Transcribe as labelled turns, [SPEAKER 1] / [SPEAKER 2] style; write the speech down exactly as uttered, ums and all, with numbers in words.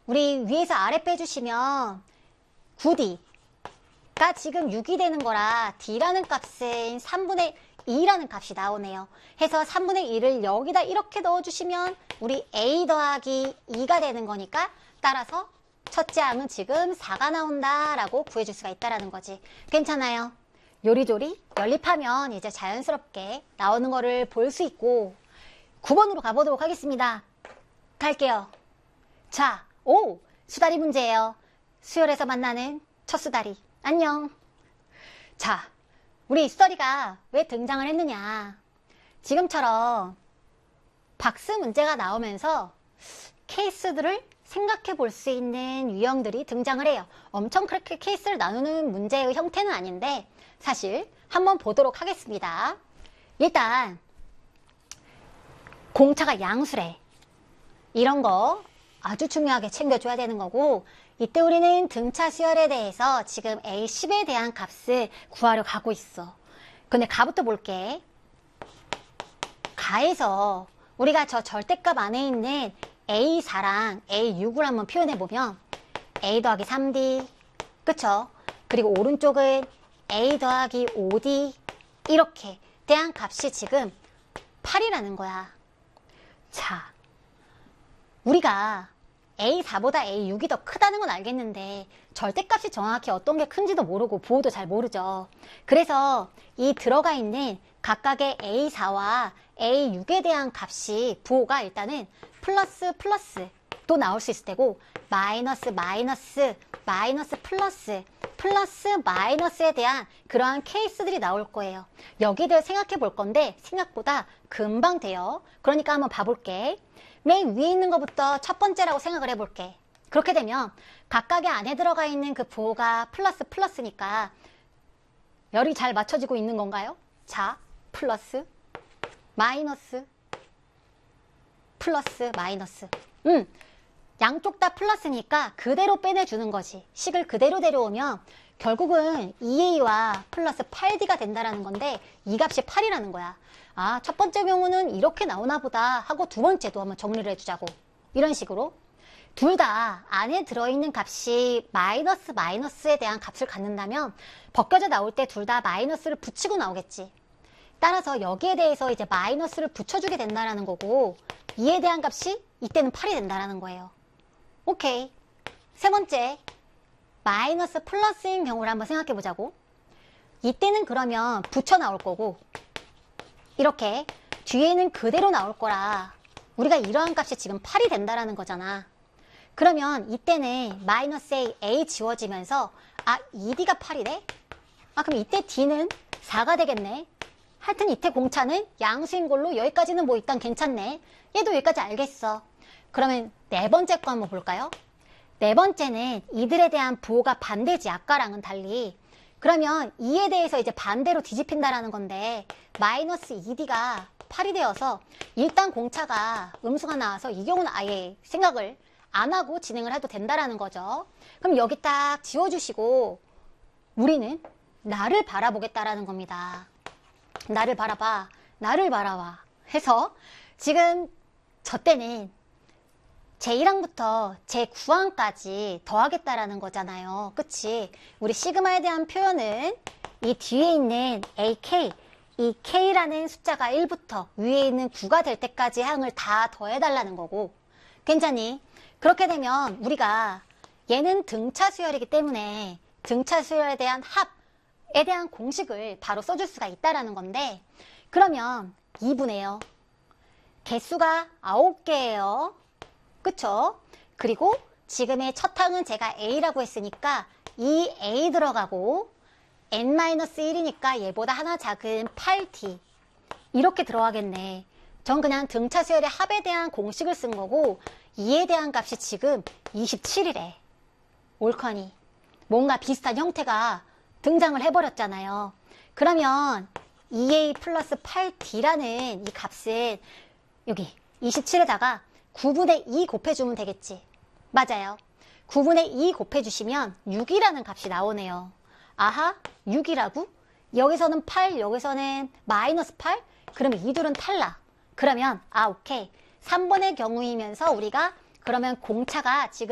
[SPEAKER 1] 우리 위에서 아래 빼주시면 구 디가 지금 육이 되는 거라 D라는 값은 삼분의 이라는 값이 나오네요. 해서 삼분의 이를 여기다 이렇게 넣어주시면 우리 A 더하기 이가 되는 거니까 따라서 첫째 항은 지금 사가 나온다라고 구해줄 수가 있다라는 거지. 괜찮아요. 요리조리 연립하면 이제 자연스럽게 나오는 거를 볼 수 있고 구 번으로 가보도록 하겠습니다. 갈게요. 자, 오! 수다리 문제예요. 수열에서 만나는 첫 수다리. 안녕. 자, 우리 수다리가 왜 등장을 했느냐. 지금처럼 박스 문제가 나오면서 케이스들을 생각해 볼 수 있는 유형들이 등장을 해요. 엄청 그렇게 케이스를 나누는 문제의 형태는 아닌데 사실 한번 보도록 하겠습니다. 일단 공차가 양수래. 이런 거 아주 중요하게 챙겨줘야 되는 거고 이때 우리는 등차 수열에 대해서 지금 에이 십에 대한 값을 구하려 가고 있어. 근데 가부터 볼게. 가에서 우리가 저 절대값 안에 있는 에이 사랑 에이 육을 한번 표현해보면 A 더하기 삼 디 그쵸? 그리고 오른쪽은 A 더하기 오 디 이렇게 대한 값이 지금 팔이라는 거야. 자, 우리가 에이 사보다 에이 육이 더 크다는 건 알겠는데 절대값이 정확히 어떤 게 큰지도 모르고 부호도 잘 모르죠. 그래서 이 들어가 있는 각각의 에이 사와 에이 육에 대한 값이 부호가 일단은 플러스 플러스 또 나올 수 있을 테고 마이너스 마이너스 마이너스 플러스 플러스 마이너스에 대한 그러한 케이스들이 나올 거예요. 여기에 대해 생각해 볼 건데 생각보다 금방 돼요. 그러니까 한번 봐볼게. 맨 위에 있는 것부터 첫 번째라고 생각을 해볼게. 그렇게 되면 각각의 안에 들어가 있는 그 부호가 플러스 플러스니까 열이 잘 맞춰지고 있는 건가요? 자, 플러스 마이너스 플러스 마이너스 음, 양쪽 다 플러스니까 그대로 빼내주는 거지. 식을 그대로 데려오면 결국은 이 에이와 플러스 팔 디가 된다라는 건데 이 값이 팔이라는 거야. 아, 첫 번째 경우는 이렇게 나오나 보다 하고 두 번째도 한번 정리를 해주자고. 이런 식으로 둘 다 안에 들어있는 값이 마이너스 마이너스에 대한 값을 갖는다면 벗겨져 나올 때 둘 다 마이너스를 붙이고 나오겠지. 따라서 여기에 대해서 이제 마이너스를 붙여주게 된다라는 거고 이에 대한 값이 이때는 팔이 된다라는 거예요. 오케이. 세 번째, 마이너스 플러스인 경우를 한번 생각해 보자고. 이때는 그러면 붙여 나올 거고 이렇게 뒤에는 그대로 나올 거라 우리가 이러한 값이 지금 팔이 된다라는 거잖아. 그러면 이때는 마이너스 A, A 지워지면서 아, 이 디가 팔이래? 아, 그럼 이때 D는 사가 되겠네. 하여튼 이때 공차는 양수인 걸로 여기까지는 뭐 일단 괜찮네. 얘도 여기까지 알겠어. 그러면 네 번째 거 한번 볼까요? 네 번째는 이들에 대한 부호가 반대지, 아까랑은 달리. 그러면 이에 대해서 이제 반대로 뒤집힌다라는 건데 마이너스 이 디가 팔이 되어서 일단 공차가 음수가 나와서 이 경우는 아예 생각을 안 하고 진행을 해도 된다라는 거죠. 그럼 여기 딱 지워주시고 우리는 나를 바라보겠다라는 겁니다. 나를 바라봐, 나를 바라봐 해서 지금 저 때는 제일 항부터 제구 항까지 더하겠다라는 거잖아요. 그치? 우리 시그마에 대한 표현은 이 뒤에 있는 에이케이, 이 K라는 숫자가 일부터 위에 있는 구가 될 때까지 항을 다 더해달라는 거고. 괜찮니? 그렇게 되면 우리가 얘는 등차 수열이기 때문에 등차 수열에 대한 합에 대한 공식을 바로 써줄 수가 있다라는 건데 그러면 이분해요. 개수가 아홉 개예요. 그쵸? 그리고 지금의 첫 항은 제가 A라고 했으니까 이 A 들어가고 엔 마이너스 일이니까 얘보다 하나 작은 팔 디 이렇게 들어가겠네. 전 그냥 등차 수열의 합에 대한 공식을 쓴 거고 이에 대한 값이 지금 이십칠이래. 옳거니 뭔가 비슷한 형태가 등장을 해버렸잖아요. 그러면 이 에이 플러스 팔 디라는 이 값은 여기 이십칠에다가 구분의 이 곱해주면 되겠지. 맞아요. 구분의 이 곱해주시면 육이라는 값이 나오네요. 아하, 육이라고? 여기서는 팔, 여기서는 마이너스 팔? 그러면 이 둘은 탈락. 그러면 아 오케이. 삼 번의 경우이면서 우리가 그러면 공차가 지금